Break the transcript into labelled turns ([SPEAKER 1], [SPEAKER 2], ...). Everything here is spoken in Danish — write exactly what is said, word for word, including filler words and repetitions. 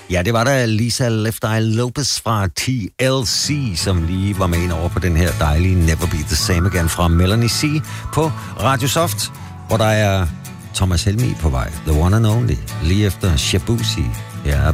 [SPEAKER 1] Ja, det var der Lisa Left Eye Lopez fra T L C, som lige var med ind over på den her dejlige Never Be The Same Again fra Melanie C. på Radio Soft, hvor der er Thomas Helmig på vej. The one and only. Lige efter Shabuzi. Ja,